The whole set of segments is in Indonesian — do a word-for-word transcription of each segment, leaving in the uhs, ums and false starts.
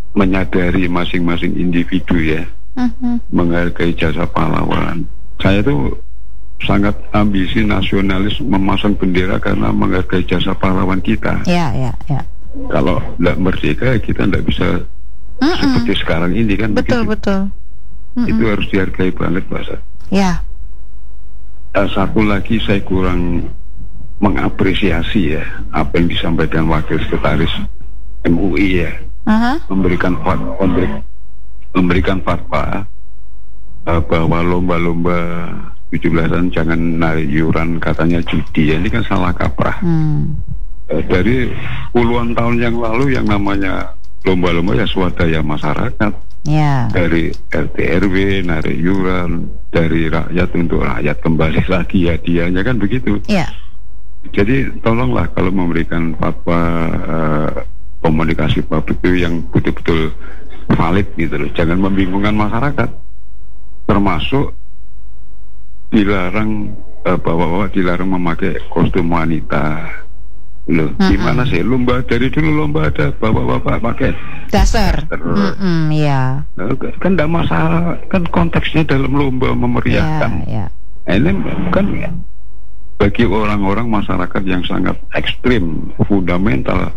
menyadari masing-masing individu ya, uh-huh. menghargai jasa pahlawan. Saya tuh sangat ambisi nasionalis memasang bendera karena menghargai jasa pahlawan kita. Ya, ya, ya. Kalau nggak merdeka kita nggak bisa uh-uh. seperti sekarang ini kan. Betul, begitu. Betul. Uh-uh. Itu harus dihargai banget, Pak. Ya. Uh, satu lagi saya kurang mengapresiasi ya apa yang disampaikan Wakil Sekretaris M U I ya. Uh-huh. memberikan fatwa, memberikan fatwa uh, bahwa lomba-lomba tujuh belasan jangan narik iuran katanya judi ya. Ini kan salah kaprah. hmm. uh, dari puluhan tahun yang lalu yang namanya lomba-lomba ya swadaya masyarakat, yeah. dari R T R W narik iuran, dari rakyat untuk rakyat kembali lagi hadiahnya kan begitu. yeah. Jadi tolonglah kalau memberikan fatwa uh, komunikasi publik itu yang betul-betul valid gitu loh, jangan membingungkan masyarakat. Termasuk dilarang uh, bawa-bawa dilarang memakai kostum wanita loh. Mm-hmm. Gimana sih lomba dari dulu lomba ada bapak-bapak pakai dasar, mm-hmm, ya. Nah, kan tidak masalah, kan konteksnya dalam lomba memeriahkan. Yeah, yeah. Ini kan bagi orang-orang masyarakat yang sangat ekstrim, fundamental.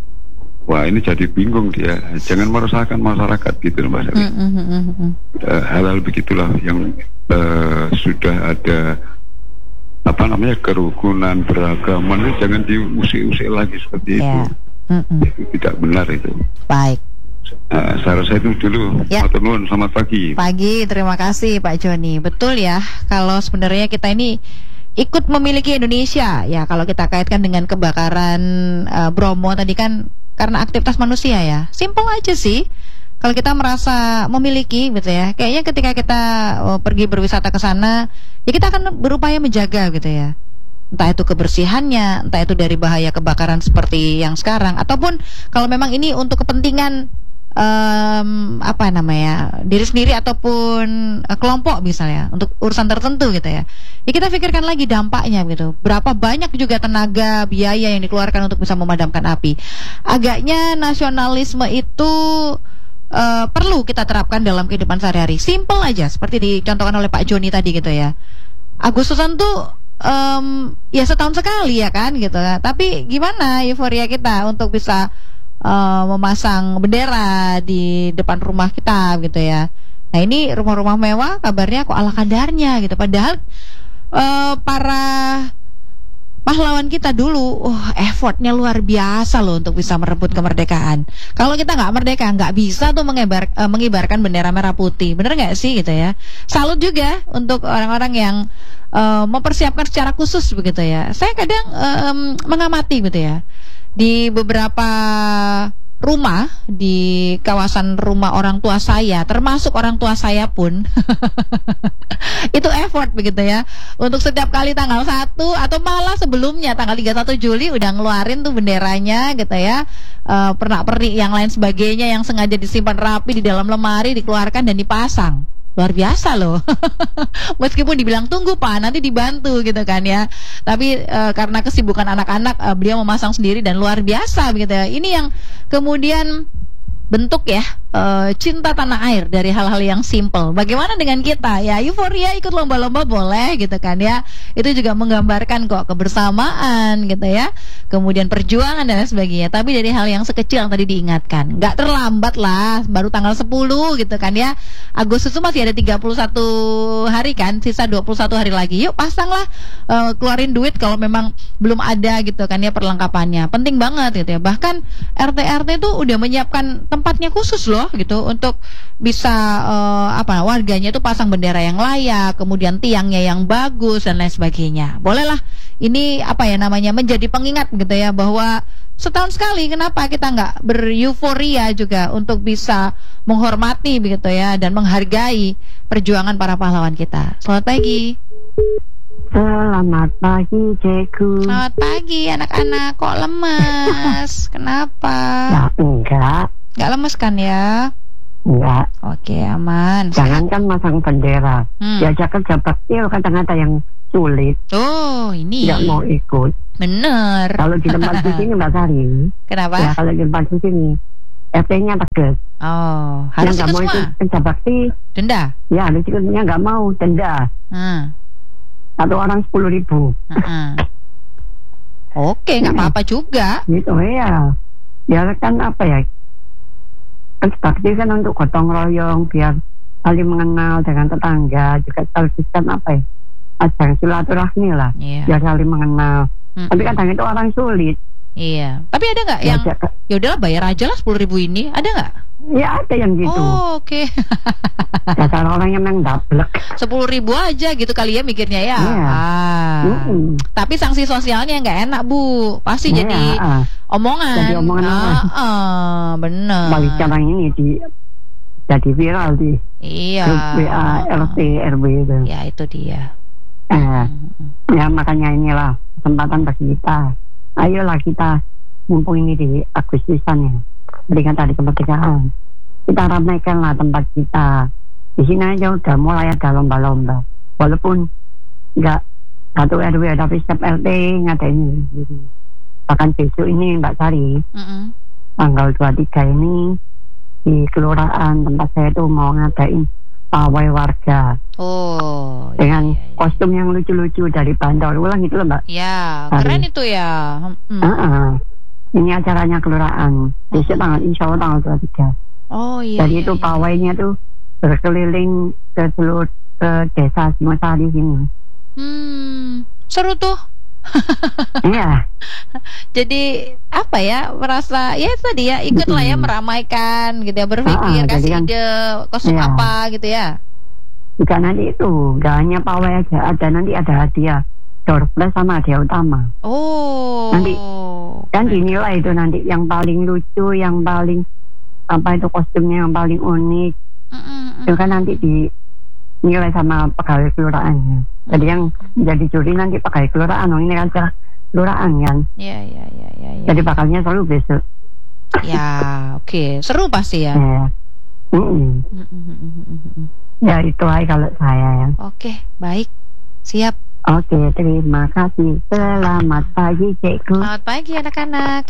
Wah ini jadi bingung dia. Jangan meresahkan masyarakat gitu Mbak Sari. Mm, mm, mm, mm. Uh, hal-hal begitulah yang uh, sudah ada apa namanya kerukunan beragama itu jangan diusik-usik lagi seperti yeah. itu. Mm, mm. Itu tidak benar itu. Baik. Uh, saya rasa itu dulu. Ya. Maturnuwun, selamat pagi. Pagi, terima kasih Pak Joni. Betul ya, kalau sebenarnya kita ini ikut memiliki Indonesia ya, kalau kita kaitkan dengan kebakaran uh, Bromo tadi kan karena aktivitas manusia ya. Simpel aja sih. Kalau kita merasa memiliki gitu ya. Kayaknya ketika kita oh, pergi berwisata ke sana, ya kita akan berupaya menjaga gitu ya. Entah itu kebersihannya, entah itu dari bahaya kebakaran seperti yang sekarang, ataupun kalau memang ini untuk kepentingan um, apa namanya, diri sendiri ataupun uh, kelompok misalnya, untuk urusan tertentu gitu ya. Ya kita pikirkan lagi dampaknya gitu. Berapa banyak juga tenaga, biaya yang dikeluarkan untuk bisa memadamkan api. Agaknya nasionalisme itu uh, perlu kita terapkan dalam kehidupan sehari-hari. Simple aja, seperti dicontohkan oleh Pak Joni tadi gitu ya. Agustusan tuh um, ya setahun sekali ya kan gitu. Tapi gimana euforia kita untuk bisa uh, memasang bendera di depan rumah kita gitu ya. Nah ini rumah-rumah mewah kabarnya kok ala kadarnya gitu. Padahal Uh, para pahlawan kita dulu, oh, effortnya luar biasa loh untuk bisa merebut kemerdekaan. Kalau kita nggak merdeka, nggak bisa tuh mengibar, uh, mengibarkan bendera merah putih. Bener nggak sih gitu ya? Salut juga untuk orang-orang yang uh, mempersiapkan secara khusus begitu ya. Saya kadang um, mengamati gitu ya, di beberapa rumah di kawasan rumah orang tua saya, termasuk orang tua saya pun itu effort begitu ya, untuk setiap kali tanggal satu atau malah sebelumnya tanggal tiga puluh satu Juli udah ngeluarin tuh benderanya gitu ya, e, pernak-pernik yang lain sebagainya yang sengaja disimpan rapi di dalam lemari dikeluarkan dan dipasang. Luar biasa loh. Meskipun dibilang tunggu Pak, nanti dibantu gitu kan ya. Tapi e, karena kesibukan anak-anak, e, beliau memasang sendiri dan luar biasa begitu ya. Ini yang kemudian bentuk ya e, cinta tanah air dari hal-hal yang simple. Bagaimana dengan kita ya? Euforia ikut lomba-lomba boleh gitu kan ya. Itu juga menggambarkan kok kebersamaan gitu ya. Kemudian perjuangan dan sebagainya. Tapi dari hal yang sekecil yang tadi diingatkan, nggak terlambat lah. Baru tanggal sepuluh gitu kan ya. Agustus itu masih ada tiga puluh satu hari kan, sisa dua puluh satu hari lagi. Yuk pasanglah, uh, keluarin duit kalau memang belum ada gitu kan ya perlengkapannya. Penting banget gitu ya. Bahkan R T R T itu udah menyiapkan tempatnya khusus loh gitu untuk bisa uh, apa warganya itu pasang bendera yang layak, kemudian tiangnya yang bagus dan lain sebagainya. Bolehlah ini apa ya namanya menjadi pengingat gitu ya, bahwa setahun sekali kenapa kita nggak bereuforia juga untuk bisa menghormati begitu ya dan menghargai perjuangan para pahlawan kita. Selamat pagi. Selamat pagi Ceku. Selamat pagi anak-anak. Kok lemes? Kenapa? Ya enggak. Enggak lemes kan ya? Enggak. Oke aman. Jangan kan masang bendera. Hmm. Diajak kerja bakti kadang-kadang yang sulit. Oh ini. Tidak mau ikut. Bener. Kalau di tempat di sini Mbak Sari. Kenapa? Ya kalau di tempat di sini R T-nya tegas. Oh, harus yang ikut semua. Yang kerja bakti denda. Ya, harus ikutnya nggak mau denda. Hmm. Satu orang sepuluh ribu. Hmm. Oke, nggak apa-apa juga. Gitu ya. Ya kan apa ya? Kan bakti kan untuk gotong royong biar saling mengenal dengan tetangga, juga sekaligus kan apa ya? Ajang silaturahmi lah. Yeah. Biar saling mengenal. Mm-mm. Tapi kadang itu orang sulit. Iya. Tapi ada nggak yang ya udahlah bayar aja lah sepuluh ribu ini, ada nggak? Ya ada yang gitu. Oh, oke. Okay. Dasar orang yang memang dablek. Sepuluh ribu aja gitu kali ya mikirnya ya. Iya. Ah. Mm-mm. Tapi sanksi sosialnya nggak enak Bu, pasti yeah. jadi uh. omongan. Jadi omongan. Ah, ah, bener. Bagi sekarang ini di jadi viral di. Iya. Grup W A, R T, R W itu. Ya itu dia. Eh, hmm. Ya makanya inilah kesempatan bagi kita. Ayolah kita mumpung ini di Agustusan ya, berikan tadi kemerdekaan. Kita ramaikanlah tempat kita. Di sini aja udah mulai ada lomba-lomba. Walaupun nggak satu R W tapi setiap R T ngadain sendiri. Bahkan besok ini Mbak Sari, mm-hmm. tanggal dua puluh tiga ini di kelurahan tempat saya tuh mau ngadain pawai warga. Oh. Dengan iya, iya. kostum yang lucu-lucu dari bandar ulang itu loh Mbak. Ya, keren itu ya. Hmm. Uh-uh. Ini acaranya kelurahan. Besok tanggal insya Allah tanggal dua puluh tiga. Oh iya. Jadi iya, itu iya. pawainya tuh berkeliling ke seluruh ke desa Singosari sini. Hmm, seru tuh. Iya. Jadi apa ya, merasa ya tadi ya ikutlah ya meramaikan gitu ya, berpikir uh-uh, kasih kan, ide kostum iya. apa gitu ya. Bukan nanti itu, gak hanya pawai aja, ada nanti ada hadiah door prize sama hadiah utama. Oh. Nanti kan dinilai itu nanti yang paling lucu, yang paling apa itu kostumnya yang paling unik. Mm-mm. Itu kan nanti dinilai sama pegawai kelurahannya. Jadi yang menjadi juri nanti pegawai kelurahan, oh ini kan acara kelurahan kan. Iya iya iya iya. Ya. Jadi bakalnya selalu besok. Ya, oke, okay. Seru pasti ya. Ya. Mm-mm. Mm-mm. Ya itu aja kalau saya ya. Oke, baik, siap. Oke, terima kasih. Selamat pagi, Cikgu. Selamat pagi, anak-anak.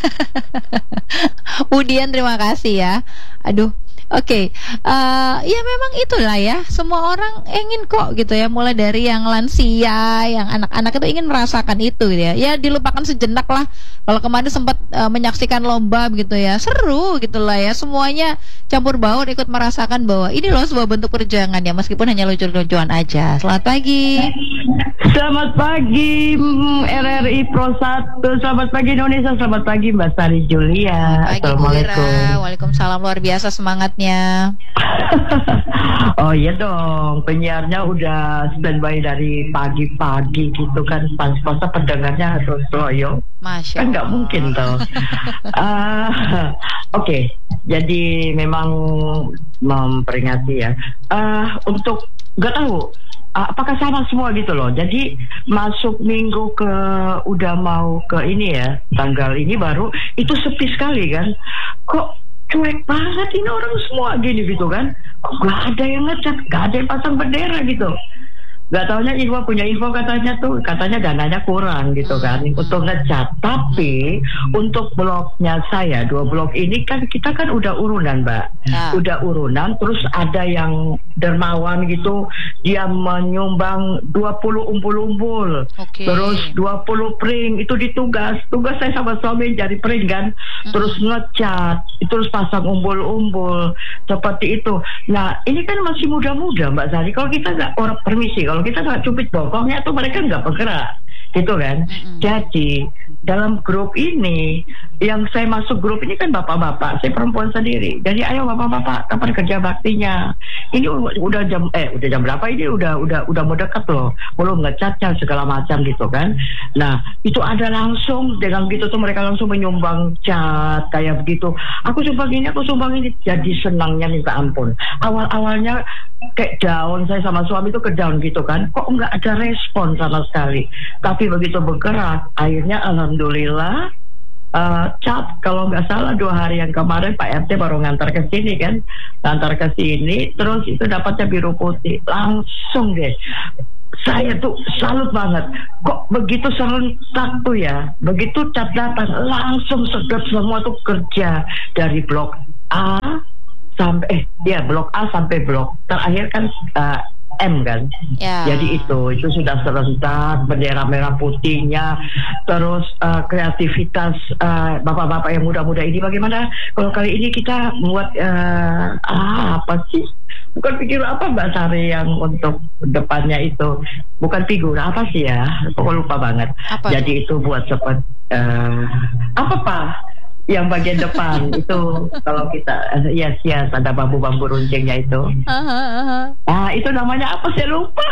Udian, terima kasih ya. Aduh, oke. Okay. Uh, ya memang itulah ya. Semua orang ingin kok gitu ya. Mulai dari yang lansia, yang anak-anak itu ingin merasakan itu gitu ya. Ya dilupakan sejenak lah. Kalau kemarin sempat uh, menyaksikan lomba gitu ya, seru gitulah ya. Semuanya campur baur ikut merasakan bahwa ini loh sebuah bentuk perjuangan ya, meskipun hanya lucu-lucuan aja. Selamat pagi. Selamat pagi R R I Pro satu. Selamat pagi Indonesia. Selamat pagi Mbak Sari Julia. Pagi, Assalamualaikum. Waalaikumsalam, luar biasa semangatnya. Oh iya dong, penyiarnya udah standby dari pagi-pagi gitu kan. Pas-pasnya pendengarnya harus loyo. Masya kan nggak mungkin toh. uh, Oke, okay. Jadi memang memperingati ya. Uh, untuk nggak tahu. Apakah sama semua gitu loh. Jadi masuk minggu ke udah mau ke ini ya, tanggal ini baru itu sepi sekali kan. Kok cuek banget ini orang semua gini gitu kan. Kok gak ada yang ngecat, gak ada yang pasang bendera gitu. Gak taunya info punya info katanya tuh katanya dananya kurang gitu kan untuk ngecat. Tapi untuk blognya saya dua blog ini kan kita kan udah urunan Mbak, ya. Udah urunan. Terus ada yang dermawan gitu, dia menyumbang dua puluh umpul-umpul, okay. Terus dua puluh pring itu ditugas. Tugas saya sama suami jadi pring kan, terus ngecat, terus pasang umpul-umpul seperti itu. Nah ini kan masih muda-muda Mbak Sari. Kalau kita nggak orang permisi, kalau kita nggak cupit bokongnya tuh mereka nggak bergerak gitu kan. Mm-hmm. Jadi dalam grup ini yang saya masuk grup ini kan bapak-bapak, saya perempuan sendiri. Jadi ayo bapak-bapak kapan kerja baktinya? Ini udah jam eh udah jam berapa ini udah udah udah mau dekat loh, belum ngecatnya segala macam gitu kan. Nah itu ada langsung dengan gitu tuh mereka langsung menyumbang cat kayak begitu. Aku sumbang ini, aku sumbang ini, jadi senangnya minta ampun. Awal-awalnya kayak down, saya sama suami itu ke down gitu kan, kok nggak ada respon sama sekali. Tapi begitu bergerak, akhirnya alhamdulillah uh, cat kalau nggak salah dua hari yang kemarin Pak R T baru ngantar ke sini kan, ngantar ke sini, terus itu dapatnya biru putih langsung deh. saya tuh salut banget. Kok begitu serentak tuh ya, begitu cap datang langsung sedot semua tuh kerja dari blok A sampai eh ya blok A sampai blok terakhir kan uh, M kan, ya. Jadi itu itu sudah serentak, bendera merah putihnya, terus uh, kreativitas uh, bapak-bapak yang muda-muda ini bagaimana? Kalau kali ini kita buat uh, ah, apa sih? Bukan figur apa Mbak Sari yang untuk depannya itu, bukan figur apa sih ya? Pokoknya lupa banget. Apa Jadi itu, itu buat seperti uh, apa Pak? Yang bagian depan itu kalau kita yes yes ada bambu-bambu runcingnya itu. Uh-huh, uh-huh. Nah itu namanya apa saya lupa.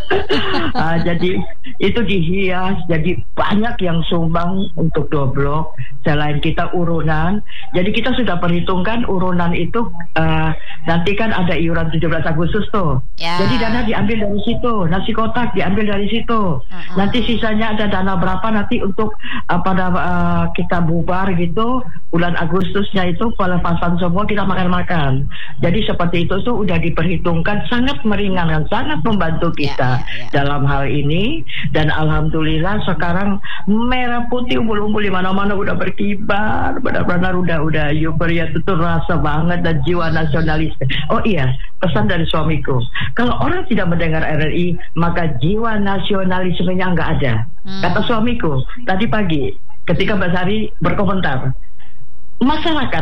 uh, jadi itu dihias, jadi banyak yang sumbang untuk dua blok. Selain kita urunan, jadi kita sudah perhitungkan urunan itu uh, nanti kan ada iuran tujuh belas Agustus tuh. Yeah. Jadi dana diambil dari situ, nasi kotak diambil dari situ. Uh-huh. Nanti sisanya ada dana berapa nanti untuk uh, pada uh, kita bubar gitu. Bulan Agustusnya itu pelepasan semua kita makan-makan. Jadi seperti itu tuh udah diperhitungkan, sangat meringankan, sangat membantu kita ya, ya, ya. dalam hal ini. Dan alhamdulillah sekarang merah putih umbul-umbul di mana-mana udah berkibar, benar-benar udah udah euforia itu tuh rasa banget dan jiwa nasionalis. Oh iya, pesan dari suamiku, kalau orang tidak mendengar R R I maka jiwa nasionalismenya nggak ada. Hmm. Kata suamiku tadi pagi ketika Mbak Sari berkomentar. Masyarakat,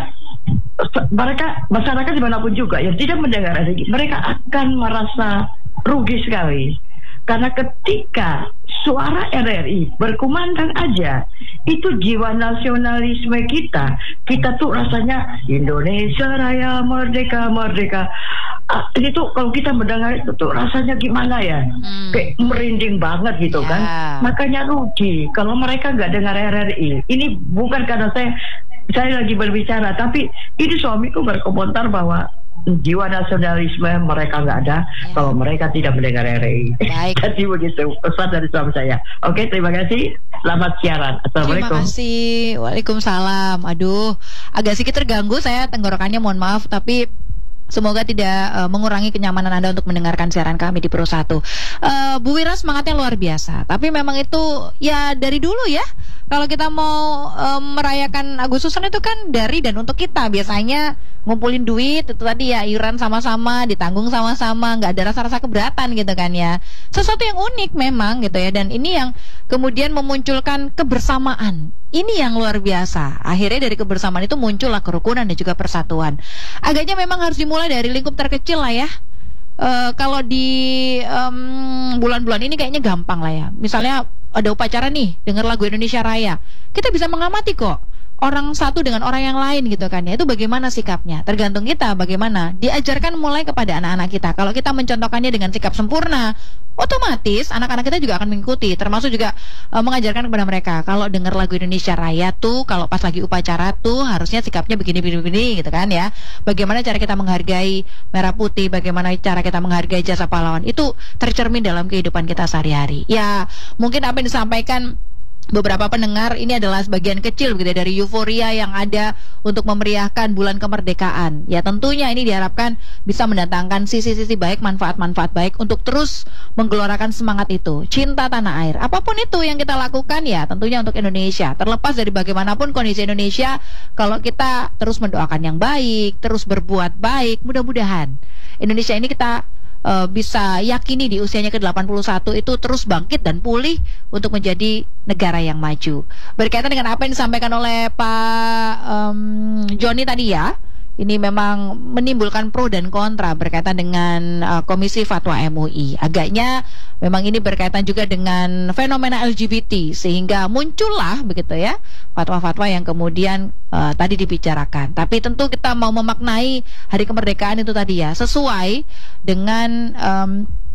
mereka masyarakat dimanapun juga yang tidak mendengar R R I, mereka akan merasa rugi sekali. Karena ketika suara R R I berkumandang aja, itu jiwa nasionalisme kita, kita tuh rasanya Indonesia Raya Merdeka Merdeka. Ah, itu kalau kita mendengar itu tuh rasanya gimana ya, hmm. kayak merinding banget gitu yeah. kan. Makanya rugi kalau mereka nggak dengar R R I. Ini bukan karena saya saya lagi berbicara, tapi ini suamiku berkomentar bahwa jiwa nasionalisme mereka nggak ada ya. Kalau mereka tidak mendengar R R I. Baik. Jadi begitu pesan dari suami saya. Oke, terima kasih. Selamat siaran. Assalamualaikum. Terima kasih. Waalaikumsalam. Aduh, agak sedikit terganggu saya tenggorokannya, mohon maaf, tapi semoga tidak uh, mengurangi kenyamanan Anda untuk mendengarkan siaran kami di Pro satu. Uh, Bu Wira semangatnya luar biasa. Tapi memang itu ya dari dulu ya. Kalau kita mau um, merayakan Agustusan itu kan dari dan untuk kita. Biasanya ngumpulin duit itu tadi ya, iuran sama-sama, ditanggung sama-sama, nggak ada rasa-rasa keberatan gitu kan ya. Sesuatu yang unik memang gitu ya. Dan ini yang kemudian memunculkan kebersamaan. Ini yang luar biasa. Akhirnya dari kebersamaan itu muncullah kerukunan dan juga persatuan. Agaknya memang harus dimulai dari lingkup terkecil lah ya. Uh, kalau di um, bulan-bulan ini kayaknya gampang lah ya. Misalnya ada upacara nih, dengar lagu Indonesia Raya, kita bisa mengamati kok orang satu dengan orang yang lain gitu kan ya. Itu bagaimana sikapnya, tergantung kita bagaimana diajarkan mulai kepada anak-anak kita. Kalau kita mencontohkannya dengan sikap sempurna, otomatis anak-anak kita juga akan mengikuti. Termasuk juga uh, mengajarkan kepada mereka, kalau dengar lagu Indonesia Raya tuh, kalau pas lagi upacara tuh harusnya sikapnya begini-begini gitu kan ya. Bagaimana cara kita menghargai merah putih, bagaimana cara kita menghargai jasa pahlawan, itu tercermin dalam kehidupan kita sehari-hari. Ya mungkin apa yang disampaikan beberapa pendengar ini adalah sebagian kecil begitu dari euforia yang ada untuk memeriahkan bulan kemerdekaan. Ya tentunya ini diharapkan bisa mendatangkan sisi-sisi baik, manfaat-manfaat baik untuk terus menggelorakan semangat itu, cinta tanah air. Apapun itu yang kita lakukan ya tentunya untuk Indonesia. Terlepas dari bagaimanapun kondisi Indonesia, kalau kita terus mendoakan yang baik, terus berbuat baik, mudah-mudahan Indonesia ini kita Uh, bisa yakini di usianya ke delapan puluh satu itu terus bangkit dan pulih untuk menjadi negara yang maju. Berkaitan dengan apa yang disampaikan oleh Pak um, Joni tadi ya, ini memang menimbulkan pro dan kontra berkaitan dengan uh, Komisi Fatwa M U I. Agaknya memang ini berkaitan juga dengan fenomena L G B T, sehingga muncullah begitu ya fatwa-fatwa yang kemudian uh, tadi dibicarakan. Tapi tentu kita mau memaknai hari kemerdekaan itu tadi ya sesuai dengan um,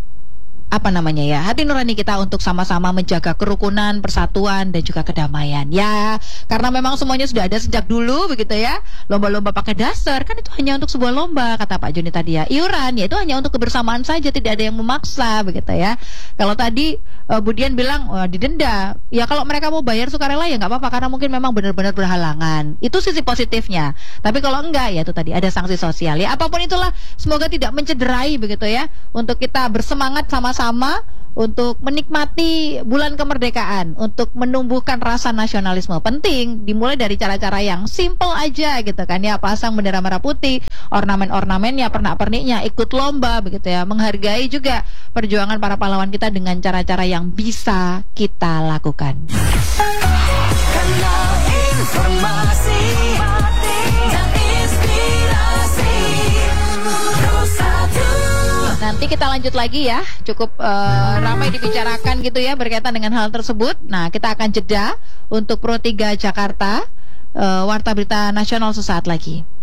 apa namanya ya, hati nurani kita untuk sama-sama menjaga kerukunan, persatuan dan juga kedamaian. Ya, karena memang semuanya sudah ada sejak dulu begitu ya. Lomba-lomba pakai daster kan itu hanya untuk sebuah lomba, kata Pak Joni tadi ya. Iuran ya itu hanya untuk kebersamaan saja, tidak ada yang memaksa begitu ya. Kalau tadi uh, Budian bilang oh, didenda, ya kalau mereka mau bayar sukarela ya nggak apa-apa karena mungkin memang benar-benar berhalangan. Itu sisi positifnya. Tapi kalau enggak ya itu tadi ada sanksi sosial. Ya apapun itulah, semoga tidak mencederai begitu ya untuk kita bersemangat sama-sama sama untuk menikmati bulan kemerdekaan, untuk menumbuhkan rasa nasionalisme. Penting dimulai dari cara-cara yang simple aja gitu kan ya, pasang bendera merah putih, ornamen-ornamennya, pernak-perniknya, ikut lomba begitu ya, menghargai juga perjuangan para pahlawan kita dengan cara-cara yang bisa kita lakukan. Kanal informasi dan inspirasi Nanti kita lanjut lagi ya. Cukup uh, ramai dibicarakan gitu ya berkaitan dengan hal tersebut. Nah, kita akan jeda untuk Pro tiga Jakarta, uh, Warta Berita Nasional sesaat lagi.